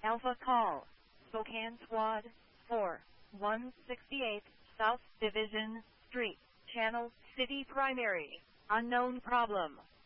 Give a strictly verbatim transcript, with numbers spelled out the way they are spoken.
Alpha Call, Spokane Squad, four one sixty-eight, South Division Street, Channel City Primary, unknown problem.